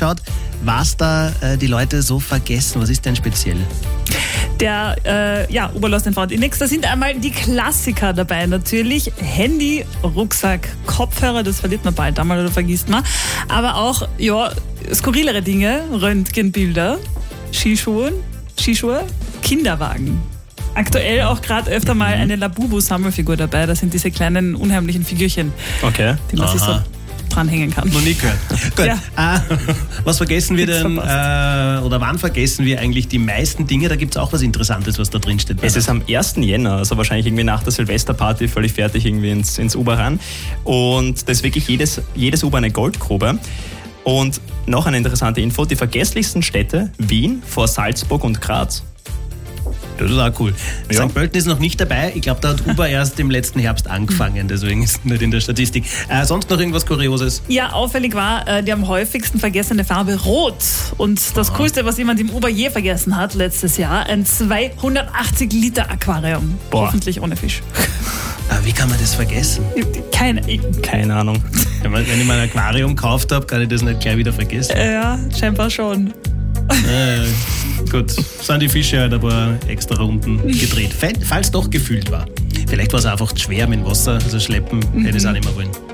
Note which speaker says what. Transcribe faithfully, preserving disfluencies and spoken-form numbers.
Speaker 1: angeschaut, was da äh, die Leute so vergessen. Was ist denn speziell?
Speaker 2: Der äh, ja, Oberlaus N V und Index, da sind einmal die Klassiker dabei natürlich. Handy, Rucksack, Kopfhörer, das verliert man bald einmal oder vergisst man. Aber auch ja, skurrilere Dinge, Röntgenbilder, Skischuhe, Skischuhe, Kinderwagen. Aktuell auch gerade öfter mal eine Labubu-Sammelfigur dabei. Das sind diese kleinen, unheimlichen Figürchen,
Speaker 3: Okay.
Speaker 2: die man
Speaker 1: Aha.
Speaker 2: sich so dranhängen kann.
Speaker 1: Noch nie gehört. Gut.
Speaker 2: Ja.
Speaker 1: Äh, was vergessen wir
Speaker 2: Nichts
Speaker 1: denn, äh, oder wann vergessen wir eigentlich die meisten Dinge? Da gibt es auch was Interessantes, was da drin steht.
Speaker 3: Es ist am ersten Jänner, also wahrscheinlich irgendwie nach der Silvesterparty, völlig fertig irgendwie ins, ins U-Bahn ran. Und das ist wirklich jedes, jedes U-Bahn eine Goldgrube. Und noch eine interessante Info, die vergesslichsten Städte, Wien vor Salzburg und Graz.
Speaker 1: Das ist auch cool.
Speaker 3: Ja.
Speaker 1: Sankt Pölten ist noch nicht dabei. Ich glaube, da hat Uber erst im letzten Herbst angefangen, deswegen ist es nicht in der Statistik. Äh, sonst noch irgendwas Kurioses?
Speaker 2: Ja, auffällig war äh, die am häufigsten vergessene Farbe Rot. Und das Coolste, was jemand im Uber je vergessen hat letztes Jahr, ein zweihundertachtzig Liter Aquarium.
Speaker 3: Boah.
Speaker 2: Hoffentlich ohne Fisch.
Speaker 1: Aber wie kann man das vergessen?
Speaker 2: Keine,
Speaker 3: Keine Ahnung.
Speaker 1: Wenn ich mal ein Aquarium gekauft habe, kann ich das nicht gleich wieder vergessen.
Speaker 2: äh, ja, scheinbar schon.
Speaker 1: Äh, gut, sind die Fische halt ein paar extra Runden gedreht. Falls doch gefüllt war. Vielleicht war es einfach zu schwer mit dem Wasser, also schleppen hätte ich es auch nicht mehr wollen.